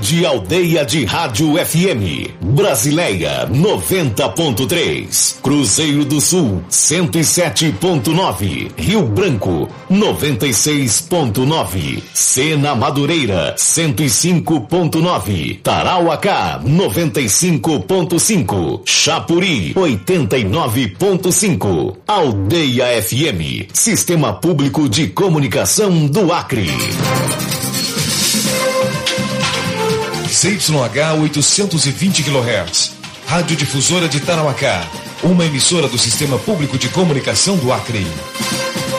Rede Aldeia de Rádio FM, Brasileia 90.3, Cruzeiro do Sul 107.9, Rio Branco 96.9, Sena Madureira 105.9, Tarauacá 95.5, Chapuri 89.5, Aldeia FM, Sistema Público de Comunicação do Acre. CYH 820 kHz, Rádio Difusora de Tarauacá, uma emissora do Sistema Público de Comunicação do Acre.